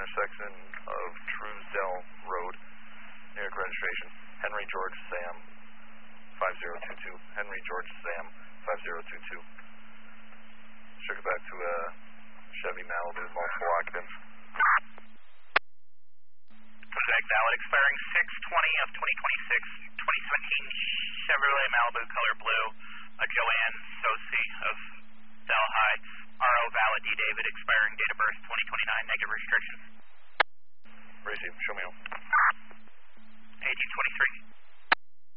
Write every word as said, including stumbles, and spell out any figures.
intersection of Truesdell Road, New York registration, Henry George Sam, five zero two two. Henry George Sam, five zero two two. Shook it back to a Chevy Malibu, multiple occupants. Contact valid, expiring six twenty of twenty twenty-six, twenty seventeen Chevrolet Malibu, color blue, a Joanne Sosi of Delhi, R O valid, D David, expiring date of birth twenty twenty-nine, negative restrictions. Receive, show me home.